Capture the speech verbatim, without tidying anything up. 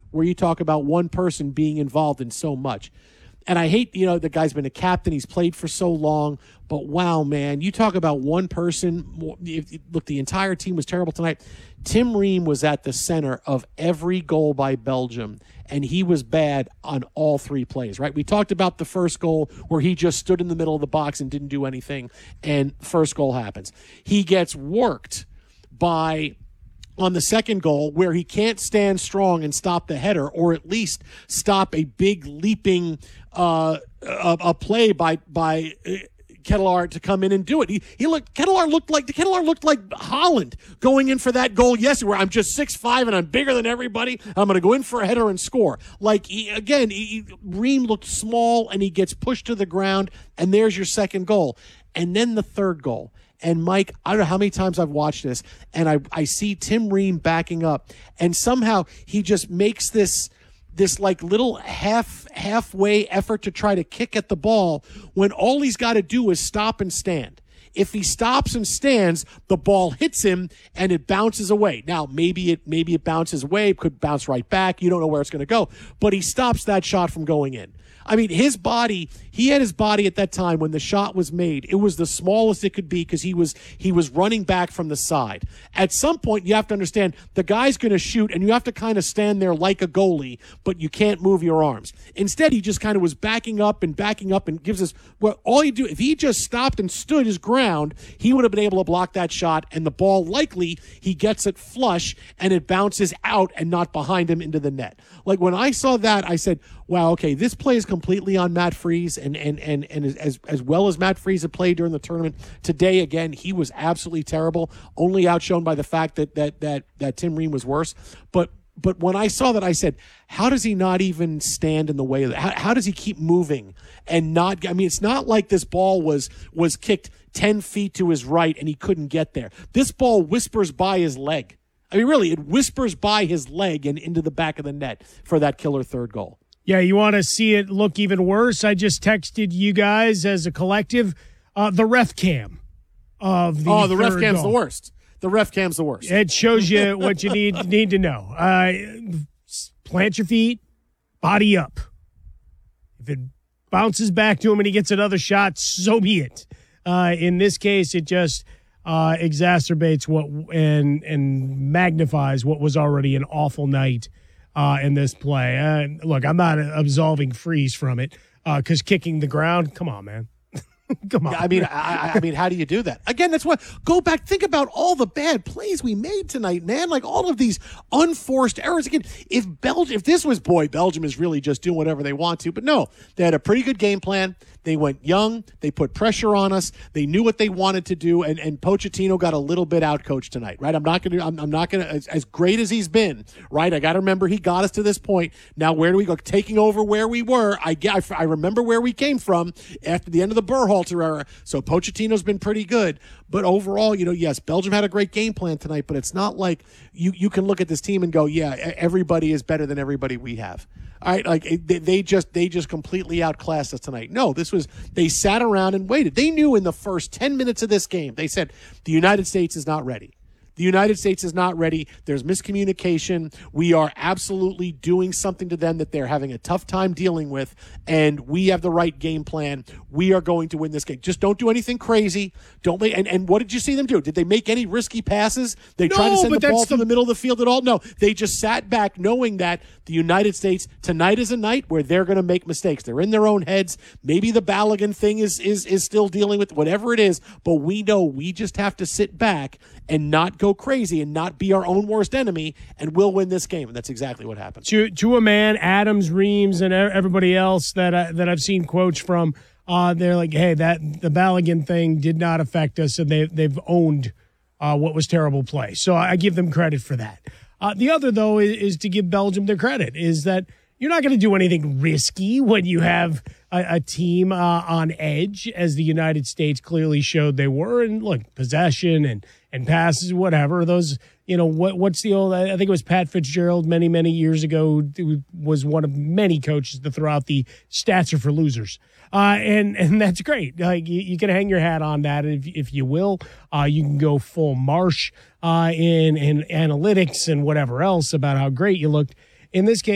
where you talk about one person being involved in so much. And I hate, you know, the guy's been a captain. He's played for so long. But, wow, man, you talk about one person. If, look, the entire team was terrible tonight. Tim Ream was at the center of every goal by Belgium, and he was bad on all three plays, right? We talked about the first goal where he just stood in the middle of the box and didn't do anything, and first goal happens. He gets worked by – on the second goal where he can't stand strong and stop the header, or at least stop a big leaping uh, a, a play by by uh, Ketelaar to come in and do it. He he looked Ketelaar looked like Ketelaar looked like Holland going in for that goal yesterday, where I'm just six five and I'm bigger than everybody. I'm going to go in for a header and score. Like he, again, he, Ream looked small and he gets pushed to the ground, and there's your second goal, and then the third goal. And, Mike, I don't know how many times I've watched this, and I, I see Tim Ream backing up, and somehow he just makes this, this like, little half halfway effort to try to kick at the ball when all he's got to do is stop and stand. If he stops and stands, the ball hits him and it bounces away. Now, maybe it maybe it bounces away, could bounce right back. You don't know where it's going to go. But he stops that shot from going in. I mean, his body, he had his body at that time when the shot was made. It was the smallest it could be because he was he was running back from the side. At some point, you have to understand the guy's going to shoot, and you have to kind of stand there like a goalie, but you can't move your arms. Instead, he just kind of was backing up and backing up and gives us, well, all you do, if he just stopped and stood his ground, he would have been able to block that shot, and the ball likely, he gets it flush, and it bounces out and not behind him into the net. Like when I saw that, I said, wow, okay, this play is completely on Matt Freese, and and and and as as well as Matt Freese had played during the tournament today, again, he was absolutely terrible. Only outshone by the fact that that that that Tim Ream was worse. But but when I saw that, I said, how does he not even stand in the way of that? How, how does he keep moving and not? I mean, it's not like this ball was was kicked ten feet to his right and he couldn't get there. This ball whispers by his leg. I mean, really, it whispers by his leg and into the back of the net for that killer third goal. Yeah, you want to see it look even worse? I just texted you guys as a collective uh, the ref cam of the Oh, the ref third cam's goal. the worst. The ref cam's the worst. It shows you what you need need to know. Uh, plant your feet, body up. If it bounces back to him and he gets another shot, so be it. Uh, in this case, it just uh, exacerbates what and and magnifies what was already an awful night Uh, in this play. Uh, look, I'm not absolving Freese from it because uh, kicking the ground, come on, man. Come on. I mean, I, I mean, how do you do that? Again, that's what, go back, think about all the bad plays we made tonight, man. Like all of these unforced errors. Again, if Belgium, if this was, boy, Belgium is really just doing whatever they want to, but no, they had a pretty good game plan. They went young. They put pressure on us. They knew what they wanted to do, and, and Pochettino got a little bit outcoached tonight, right? I'm not going to, I'm, I'm not going to, as, as great as he's been, right? I got to remember he got us to this point. Now, where do we go? Taking over where we were. I, I, I remember where we came from after the end of the Berhalter era. So Pochettino's been pretty good. But overall, you know, yes, Belgium had a great game plan tonight, but it's not like you, you can look at this team and go, yeah, everybody is better than everybody we have. All right, like they, they just they just completely outclassed us tonight. No, this was they sat around and waited. They knew in the first ten minutes of this game, they said the United States is not ready. The United States is not ready. There's miscommunication. We are absolutely doing something to them that they're having a tough time dealing with, and we have the right game plan. We are going to win this game. Just don't do anything crazy. Don't make, and, and what did you see them do? Did they make any risky passes? They no, tried to send the ball the... to the middle of the field at all? No. They just sat back knowing that the United States, tonight is a night where they're going to make mistakes. They're in their own heads. Maybe the Balogun thing is, is, is still dealing with whatever it is, but we know we just have to sit back and not go crazy and not be our own worst enemy, and we'll win this game. And that's exactly what happened. To to a man, Adams, Reams, and everybody else that I, that I've seen quotes from, uh, they're like, "Hey, that the Balogun thing did not affect us, and they they've owned uh, what was terrible play." So I give them credit for that. Uh, the other though is, is to give Belgium their credit. Is that you're not going to do anything risky when you have a, a team uh, on edge, as the United States clearly showed they were. And look, possession and, and passes, whatever. Those, you know, what what's the old, I think it was Pat Fitzgerald many, many years ago, who was one of many coaches to throw out the stats are for losers. Uh, and, and that's great. Like you, you can hang your hat on that if, if you will. Uh, you can go full Marsh uh, in, in analytics and whatever else about how great you looked. In this case,